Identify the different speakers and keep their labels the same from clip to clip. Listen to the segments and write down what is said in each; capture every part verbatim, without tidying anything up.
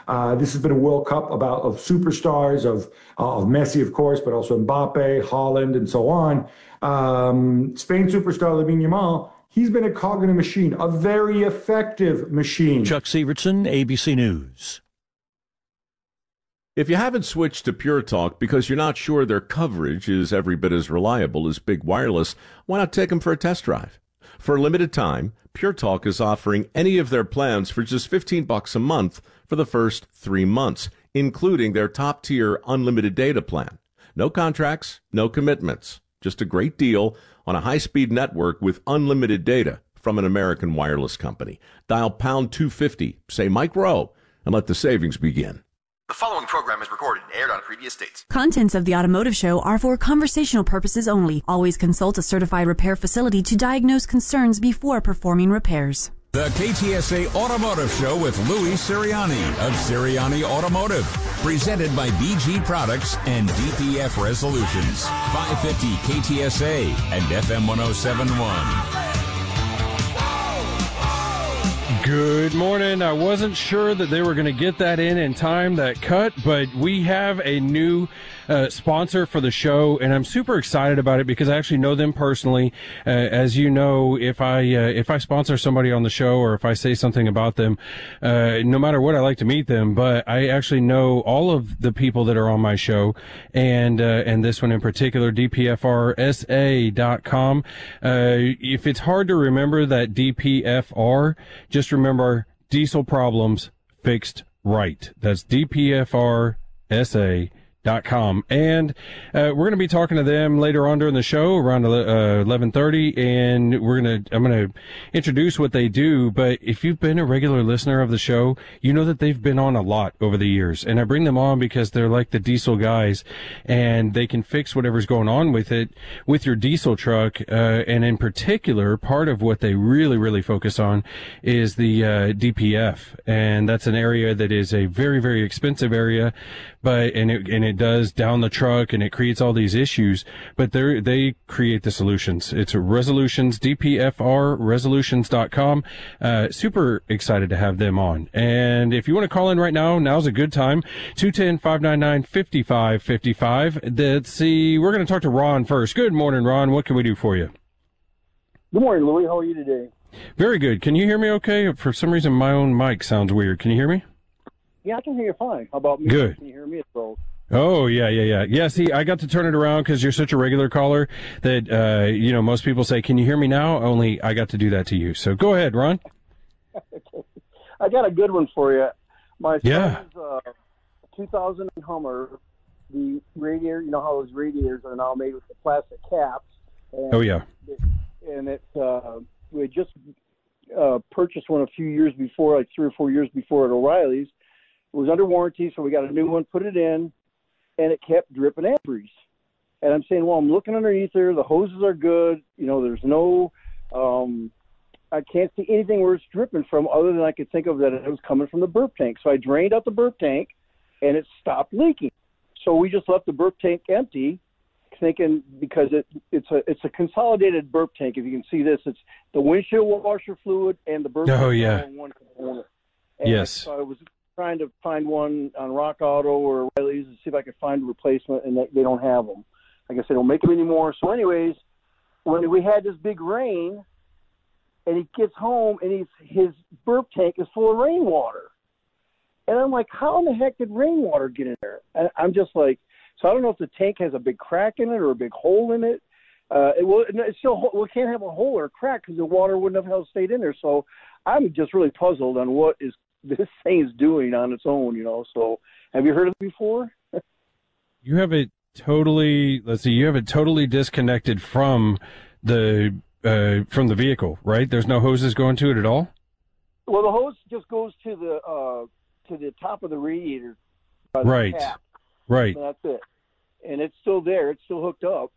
Speaker 1: Uh, this has been a World Cup about of superstars, of, uh, of Messi, of course, but also Mbappe, Haaland, and so on. Um, Spain superstar Lamine Yamal, he's been a cog in a machine, a very effective machine.
Speaker 2: Chuck Severson, A B C News.
Speaker 3: If you haven't switched to Pure Talk because you're not sure their coverage is every bit as reliable as Big Wireless, why not take them for a test drive? For a limited time, Pure Talk is offering any of their plans for just fifteen bucks a month for the first three months, including their top-tier unlimited data plan. No contracts, no commitments, just a great deal on a high-speed network with unlimited data from an American wireless company. Dial pound two fifty, say Mike Rowe, and let the savings begin.
Speaker 4: The following program is recorded and aired on previous dates.
Speaker 5: Contents of the Automotive Show are for conversational purposes only. Always consult a certified repair facility to diagnose concerns before performing repairs.
Speaker 6: The K T S A Automotive Show with Louis Sirianni of Sirianni Automotive. Presented by B G Products and D P F Resolutions. five fifty K T S A and F M one oh seven point one.
Speaker 7: Good morning. I wasn't sure that they were going to get that in in time, that cut, but we have a new uh, sponsor for the show, and I'm super excited about it because I actually know them personally. Uh, as you know, if I uh, if I sponsor somebody on the show or if I say something about them, uh, no matter what, I like to meet them. But I actually know all of the people that are on my show, and uh, and this one in particular, D P F R S A dot com. Uh, if it's hard to remember that D P F R, just remember diesel problems fixed right. That's D P F R S A dot com. And uh, we're going to be talking to them later on during the show around uh, eleven thirty, and we're going to I'm going to introduce what they do. But if you've been a regular listener of the show, you know that they've been on a lot over the years, and I bring them on because they're like the diesel guys, and they can fix whatever's going on with it with your diesel truck. Uh, and in particular, part of what they really really focus on is the uh, D P F, and that's an area that is a very very expensive area, but and it and it does down the truck, and it creates all these issues, but they they create the solutions. It's Resolutions, D P F R resolutions dot com. Uh, super excited to have them on. And if you want to call in right now, now's a good time. two one zero, five nine nine, five five five five. Let's see. We're going to talk to Ron first. Good morning, Ron. What can we do for you?
Speaker 8: Good morning, Louis. How are you today?
Speaker 7: Very good. Can you hear me okay? For some reason, my own mic sounds weird. Can you hear me?
Speaker 8: Yeah, I can hear you fine. How about me?
Speaker 7: Good.
Speaker 8: Can you hear me as well?
Speaker 7: Oh, yeah, yeah, yeah. Yeah, see, I got to turn it around because you're such a regular caller that, uh, you know, most people say, can you hear me now? Only I got to do that to you. So go ahead, Ron.
Speaker 8: I got a good one for you. My
Speaker 7: yeah.
Speaker 8: son's uh, two thousand Hummer, the radiator, you know how those radiators are now made with the plastic caps. And
Speaker 7: oh, yeah.
Speaker 8: It, and it, uh, we had just uh, purchased one a few years before, like three or four years before at O'Reilly's. It was under warranty, so we got a new one, put it in, and it kept dripping amperes. And I'm saying, well, I'm looking underneath there. The hoses are good. You know, there's no, um, I can't see anything where it's dripping from other than I could think of that it was coming from the burp tank. So I drained out the burp tank, and it stopped leaking. So we just left the burp tank empty, thinking because it it's a it's a consolidated burp tank. If you can see this, it's the windshield washer fluid and the burp.
Speaker 7: Oh,
Speaker 8: tank
Speaker 7: yeah.
Speaker 8: in one component. And
Speaker 7: yes.
Speaker 8: So I was trying to find one on Rock Auto or O'Reilly's and see if I could find a replacement, and they, they don't have them. I guess they don't make them anymore. So anyways, when we had this big rain, and he gets home, and he's, his burp tank is full of rainwater. And I'm like, how in the heck did rainwater get in there? And I'm just like, so I don't know if the tank has a big crack in it or a big hole in it. Uh, it will, it's still, we can't have a hole or a crack because the water wouldn't have held stayed in there. So I'm just really puzzled on what is this thing is doing on its own, you know. So have you heard of it before?
Speaker 7: You have it totally, let's see, you have it totally disconnected from the uh, from the vehicle, right? There's no hoses going to it at all?
Speaker 8: Well, the hose just goes to the uh, to the top of the radiator. Uh, the
Speaker 7: right,
Speaker 8: cap.
Speaker 7: right.
Speaker 8: And that's it. And it's still there. It's still hooked up.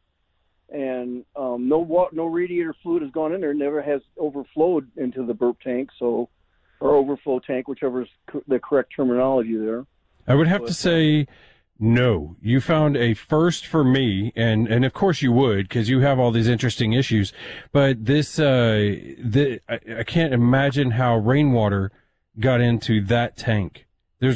Speaker 8: And um, no wa- no radiator fluid has gone in there. Never has overflowed into the burp tank, so or overflow tank, whichever is co- the correct terminology there.
Speaker 7: I would have
Speaker 8: but,
Speaker 7: to say no. You found a first for me, and, and of course you would, because you have all these interesting issues. But this, uh, the, I, I can't imagine how rainwater got into that tank.